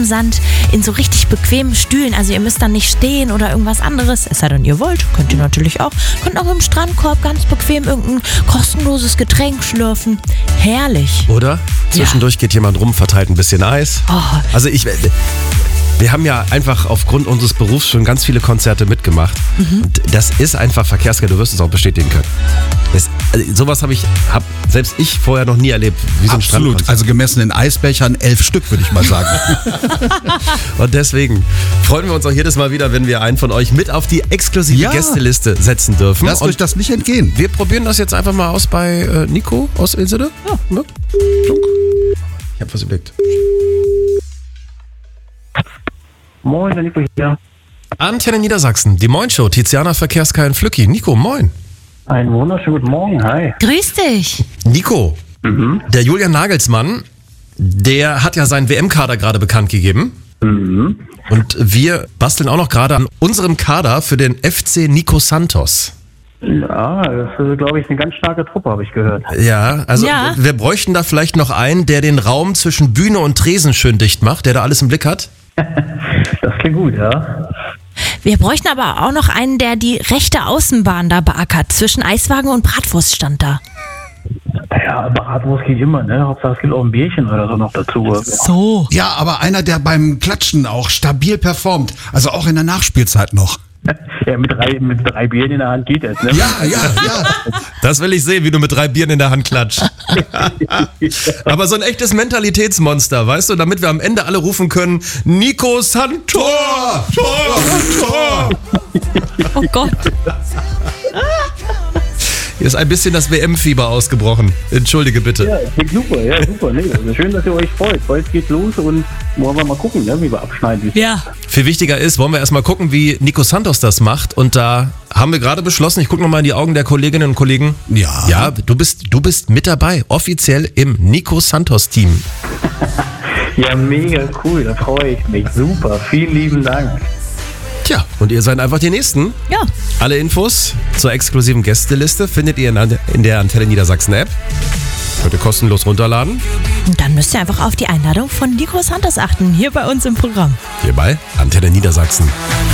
am Sand in so richtig bequemen Stühlen. Also ihr müsst dann nicht stehen oder irgendwas anderes. Es sei denn, ihr wollt, könnt ihr natürlich auch. Könnt auch im Strandkorb ganz bequem irgendein kostenloses Getränk schlürfen. Herrlich. Oder? Zwischendurch geht jemand rum, verteilt ein bisschen Eis. Oh. Also wir haben ja einfach aufgrund unseres Berufs schon ganz viele Konzerte mitgemacht. Und das ist einfach verkehrsgeil, du wirst es auch bestätigen können. Sowas habe selbst ich vorher noch nie erlebt. Wie so ein Absolut, Strandkonzert. also gemessen in Eisbechern 11 Stück, würde ich mal sagen. Und deswegen freuen wir uns auch jedes Mal wieder, wenn wir einen von euch mit auf die exklusive Ja. Gästeliste setzen dürfen. Lasst euch das nicht entgehen. Wir probieren das jetzt einfach mal aus bei Nico aus Ilsede. Ja, ne? Ich habe was überlegt. Moin, der Nico hier. Antenne Niedersachsen, die Moin-Show, Tiziana Verkehrskeil und Flücki. Nico, moin. Einen wunderschönen guten Morgen, hi. Grüß dich. Nico, der Julian Nagelsmann, der hat ja seinen WM-Kader gerade bekannt gegeben. Und wir basteln auch noch gerade an unserem Kader für den FC Nico Santos. Ja, das ist, glaube ich, eine ganz starke Truppe, habe ich gehört. Ja, also Ja. wir bräuchten da vielleicht noch einen, der den Raum zwischen Bühne und Tresen schön dicht macht, der da alles im Blick hat. Das klingt gut, ja. Wir bräuchten aber auch noch einen, der die rechte Außenbahn da beackert. Zwischen Eiswagen und Bratwurststand da. Naja, Bratwurst geht immer, ne? Hauptsache es gibt auch ein Bierchen oder so noch dazu. So. Ja, aber einer, der beim Klatschen auch stabil performt. Also auch in der Nachspielzeit noch. Ja, mit drei Bieren in der Hand geht es, ne? Ja. Das will ich sehen, wie du mit 3 Bieren in der Hand klatscht. Aber so ein echtes Mentalitätsmonster, weißt du, damit wir am Ende alle rufen können, Nico Santos! Tor! Oh Gott. Hier ist ein bisschen das WM-Fieber ausgebrochen. Entschuldige bitte. Ja, klingt super, ja, super. Nee, also schön, dass ihr euch freut. Bald geht's los und wollen wir mal gucken, ne, wie wir abschneiden. Ja. Viel wichtiger ist, wollen wir erstmal gucken, wie Nico Santos das macht. Und da haben wir gerade beschlossen, ich gucke nochmal in die Augen der Kolleginnen und Kollegen. Ja. Ja, du bist mit dabei, offiziell im Nico Santos Team. Ja, mega cool, da freue ich mich. Super, vielen lieben Dank. Tja, und ihr seid einfach die Nächsten. Ja. Alle Infos zur exklusiven Gästeliste findet ihr in der Antenne Niedersachsen App. Könnt ihr kostenlos runterladen. Und dann müsst ihr einfach auf die Einladung von Nico Santos achten, hier bei uns im Programm. Hier bei Antenne Niedersachsen.